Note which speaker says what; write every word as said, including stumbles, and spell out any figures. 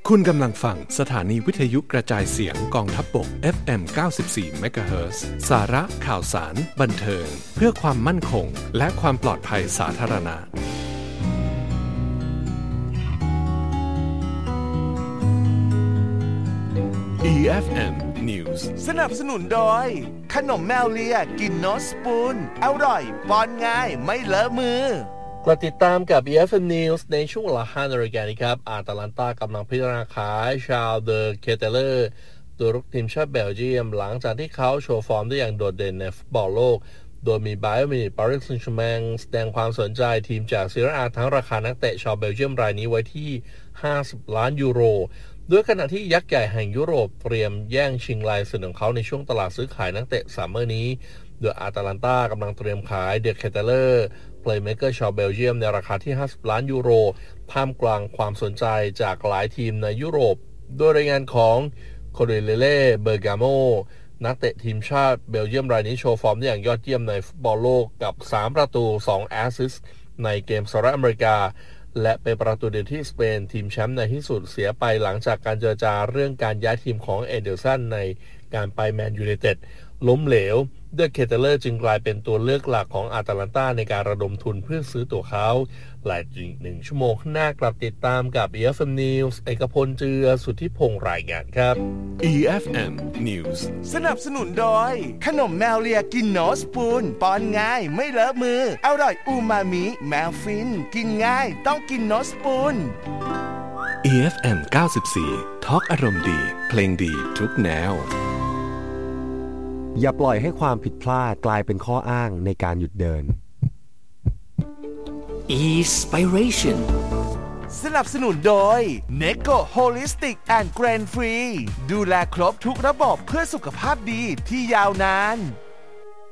Speaker 1: คุณกำลังฟังสถานีวิทยุกระจายเสียงกองทัพบก เอฟ เอ็ม เก้าสิบสี่ เมกะเฮิรตซ์ สาระข่าวสารบันเทิงเพื่อความมั่นคงและความปลอดภัยสาธารณะ อี เอฟ เอ็ม News
Speaker 2: สนับสนุนโดยขนมแมวเลียกินโนสปูนอร่อยป้อนง่ายไม่เลอะมือก
Speaker 3: ลับติดตามกับ อี เอฟ เอ็ม News ในช่วงเวลาห้านาฬิกานี้ครับอาตาลันตากำลังพิจารณาขายชาลเดอเคเตเลอร์ตัวรุกทีมชาติเบลเยียมหลังจากที่เขาโชว์ฟอร์มได้อย่างโดดเด่นในฟุตบอลโลกโดยมีไบเออร์มิวนิกปารีสแซงต์แชร์แมงแสดงความสนใจทีมจากซีเรียอาทั้งราคานักเตะชาวเบลเยียมรายนี้ไว้ที่ห้าสิบล้านยูโรด้วยขณะที่ยักษ์ใหญ่แห่งยุโรปเตรียมแย่งชิงลายเซ็นของเขาในช่วงตลาดซื้อขายนักเตะซัมเมอร์นี้โดยอาตาลันตากำลังเตรียมขายเดเคเตเลอร์เพลย์เมคเกอร์ชาวเบลเยียมในราคาที่ห้าสิบล้านยูโรท่ามกลางความสนใจจากหลายทีมในยุโรปโดยรายงานของโคเรเลเล่เบอร์กาโมนักเตะทีมชาติเบลเยียมรายนี้โชว์ฟอร์มได้อย่างยอดเยี่ยมในฟุตบอลโลกกับสามประตูสองแอสซิสต์ในเกมสหรัฐอเมริกาและเป็นประตูเดียวที่สเปนทีมแชมป์ในที่สุดเสียไปหลังจากการเจรจาเรื่องการย้ายทีมของเอเดลสันในการไปแมนยูไนเต็ดล้มเหลวเดอะเคเตเลอร์จึงกลายเป็นตัวเลือกหลักของอาตาลันตาในการระดมทุนเพื่อซื้อตัวเขาหลายอีกหนึ่งชั่วโมงข้างหน้ากลับติดตามกับ อี เอฟ เอ็ม News เอกพลเจือสุทธิพงษ์รายงานครับ
Speaker 1: อี เอฟ เอ็ม News
Speaker 2: สนับสนุนโดยขนมแมวเลียกินโนสปูนป้อนง่ายไม่เลอะมืออร่อยอูมามิแมวฟินกินง่ายต้องกินโนสปูน
Speaker 1: อี เอฟ เอ็ม เก้าสิบสี่ทอล์กอารมณ์ดีเพลงดีทุกแนว
Speaker 4: อย่าปล่อยให้ความผิดพลาดกลายเป็นข้ออ้างในการหยุดเดิน
Speaker 5: Inspiration
Speaker 2: สนับสนุนโดย Neko Holistic and Grain Free ดูแลครบทุกระบบเพื่อสุขภาพดีที่ยาวนาน